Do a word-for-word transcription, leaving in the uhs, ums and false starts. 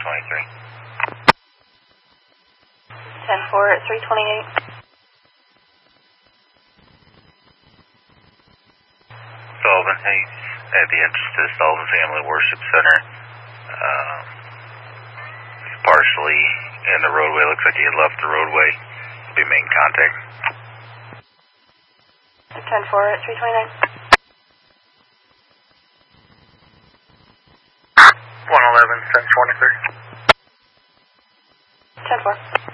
twenty-three. ten four at three twenty-eight. Sullivan, hey, at the entrance to the Sullivan Family Worship Center. Um, he's partially in the roadway. Looks like he had left the roadway. He'll be making contact. ten four at three twenty-nine. one eleven, ten twenty-three. ten four.